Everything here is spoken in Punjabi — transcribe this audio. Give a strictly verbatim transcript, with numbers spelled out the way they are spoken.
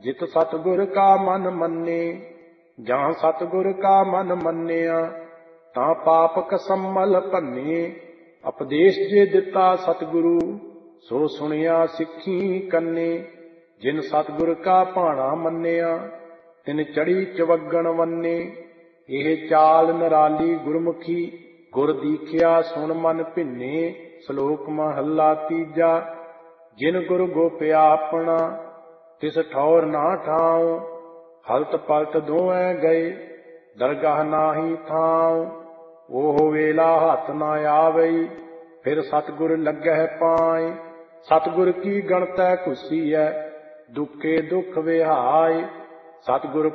ਜਿਤ ਸਤਿਗੁਰ ਕਾ ਮਨ ਮੰਨੇ। ਜਾਂ ਸਤਿਗੁਰ ਕਾ ਮਨ ਮੰਨਿਆ ਤਾਂ ਪਾਪਕ ਸੰਮਲ ਭੰਨੇ। ਉਪਦੇਸ਼ ਜੇ ਦਿੱਤਾ ਸਤਿਗੁਰੂ ਸੋ ਸੁਣਿਆ ਸਿੱਖੀ ਕੰਨੇ। ਜਿਨ ਸਤਿਗੁਰ ਕਾ ਭਾਣਾ ਮੰਨਿਆ ਤਿਨ ਚੜੀ ਚਵੱਗਣ ਵੰਨੇ। ਇਹ ਚਾਲ ਨਿਰਾਲੀ ਗੁਰਮੁਖੀ ਗੁਰ ਦੀਖਿਆ ਸੁਣ ਮਨ ਭਿੰਨੇ। ਸ਼ਲੋਕ ਮਹੱਲਾ ਤੀਜਾ। ਜਿਨ ਗੁਰ ਗੋਪਿਆ ਆਪਣਾ ਤਿਸ ਠੌਰ ਨਾ ਠਾਉ। ਹਲਤ ਪਲਟ ਦੋਵੇਂ ਗਏ ਦਰਗਾਹ ਨਾਹੀ ਥਾਉ। ਉਹ ਵੇਲਾ ਹੱਥ ਨਾ ਆਵਈ ਫਿਰ ਸਤਿਗੁਰ ਲੱਗਹਿ ਪਾਏ। ਸਤਿਗੁਰ ਕੀ ਗਣਤੈ ਘੁਸੀਐ ਦੁੱਖੇ ਦੁੱਖ ਵਿਹਾਏ। ਸਤਿਗੁਰ